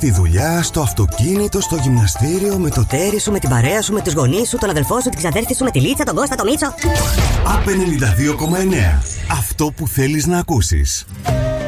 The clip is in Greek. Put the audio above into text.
στη δουλειά, στο αυτοκίνητο, στο γυμναστήριο, με το τέρι σου, με την παρέα σου, με τους γονείς σου, τον αδελφό σου, την ξαδέρφη σου, με τη Λίτσα, τον Κώστα, τον Μίτσο. Απ' 92,9. Αυτό που θέλεις να ακούσεις.